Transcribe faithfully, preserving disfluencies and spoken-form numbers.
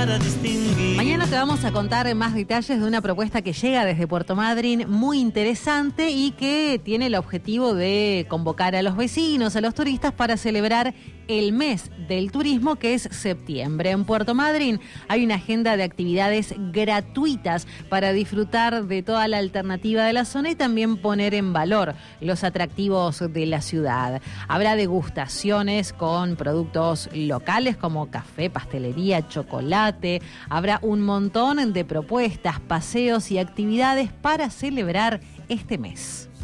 para distinguir. Mañana te vamos a contar más detalles de una propuesta que llega desde Puerto Madryn, muy interesante y que tiene el objetivo de convocar a los vecinos, a los turistas para celebrar el mes del turismo, que es septiembre. En Puerto Madryn hay una agenda de actividades gratuitas para disfrutar de toda la alternativa de la zona y también poner en valor los atractivos de la ciudad. Habrá degustaciones con productos locales como café, pastelería, chocolate. Habrá un montón de propuestas, paseos y actividades para celebrar este mes.